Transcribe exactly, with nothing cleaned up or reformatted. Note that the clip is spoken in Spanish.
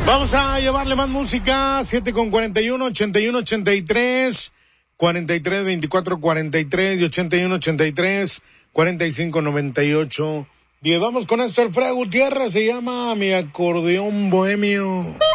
Vamos a llevarle más música, siete con cuarenta y uno, ochenta y uno, ochenta y tres, cuarenta y tres, veinticuatro, cuarenta y tres, y ochenta y uno, ochenta y tres, cuarenta y cinco, noventa y ocho. diez. Vamos con esto, Alfredo Gutiérrez, se llama Mi Acordeón Bohemio.